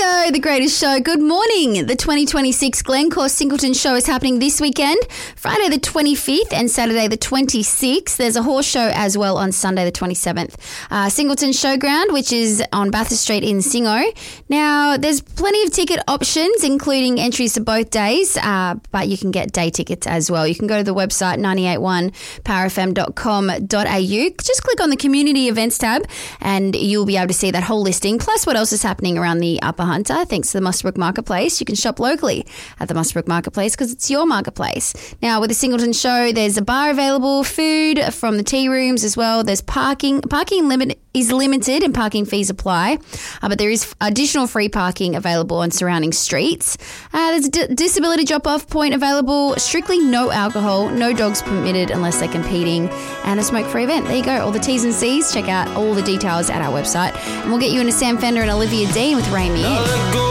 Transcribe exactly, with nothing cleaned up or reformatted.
go, the greatest show. Good morning. The twenty twenty-six Glencore Singleton show is happening this weekend, Friday the twenty-fifth and Saturday the twenty-sixth. There's a horse show as well on Sunday the twenty-seventh. Uh, Singleton Showground, which is on Bathurst Street in Singo. Now, there's plenty of ticket options, including entries to both days, uh, but you can get day tickets as well. You can go to the website ninety-eight one power f m dot com dot a u. Just click on the community events tab and you'll be able to see that whole listing, plus what else is happening around the Upper Hunter, thanks to the Muswellbrook Marketplace. You can shop locally at the Muswellbrook Marketplace because it's your marketplace. Now, with the Singleton show, there's a bar available, food from the tea rooms as well. There's parking. Parking limit is limited and parking fees apply, uh, but there is additional free parking available on surrounding streets. Uh, there's a d- disability drop-off point available, strictly no alcohol, no dogs permitted unless they're competing, and a smoke-free event. There you go. All the T's and C's. Check out all the details at our website, and we'll get you into Sam Fender and Olivia Dean with Rain Me In.